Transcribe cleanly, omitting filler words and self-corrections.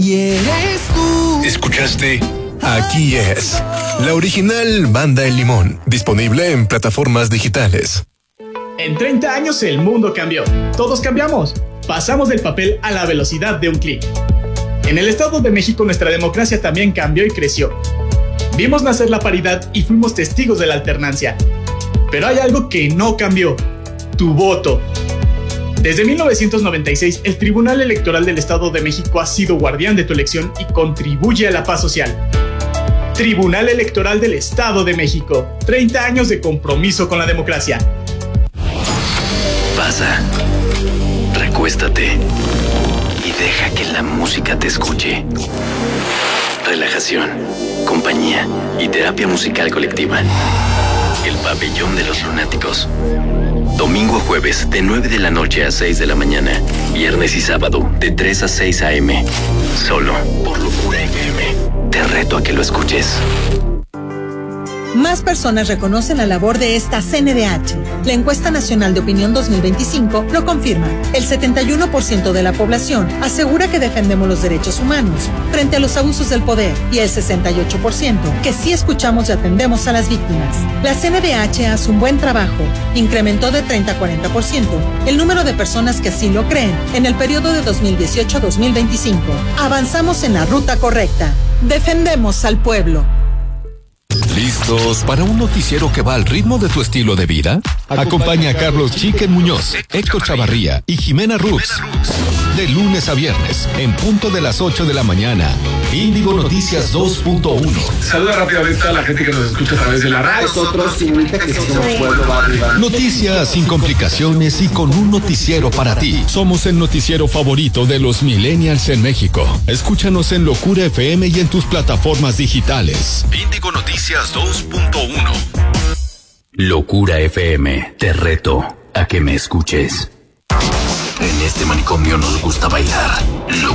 Y eres tú. ¿Escuchaste? Aquí es la original Banda El Limón, disponible en plataformas digitales. En 30 años el mundo cambió. Todos cambiamos. Pasamos del papel a la velocidad de un clic. En el Estado de México nuestra democracia también cambió y creció. Vimos nacer la paridad y fuimos testigos de la alternancia. Pero hay algo que no cambió: tu voto. Desde 1996, el Tribunal Electoral del Estado de México ha sido guardián de tu elección y contribuye a la paz social. Tribunal Electoral del Estado de México. 30 años de compromiso con la democracia. Pasa, recuéstate y deja que la música te escuche. Relajación, compañía y terapia musical colectiva. El Pabellón de los Lunáticos. Domingo a jueves de 9 de la noche a 6 de la mañana. Viernes y sábado de 3 a 6 a.m. Solo por Locura FM. Te reto a que lo escuches. Más personas reconocen la labor de esta CNDH. La encuesta nacional de opinión 2025 lo confirma. El 71% de la población asegura que defendemos los derechos humanos frente a los abusos del poder y el 68% que sí escuchamos y atendemos a las víctimas. La CNDH hace un buen trabajo. Incrementó de 30 a 40% el número de personas que así lo creen en el periodo de 2018 a 2025. Avanzamos en la ruta correcta. Defendemos al pueblo. ¿Listos para un noticiero que va al ritmo de tu estilo de vida? Acompaña a Carlos Chiquen Muñoz, Héctor Chavarría y Jimena Rux. De lunes a viernes, en punto de las 8 de la mañana. Índigo Noticias 2.1. Saluda rápidamente a la gente que nos escucha a través de la radio. Nosotros, señorita, que somos Pueblo Barrio. Noticias sin complicaciones y con un noticiero para ti. Somos el noticiero favorito de los millennials en México. Escúchanos en Locura FM y en tus plataformas digitales. Índigo Noticias 2.1. Locura FM. Te reto a que me escuches. En este manicomio nos gusta bailar.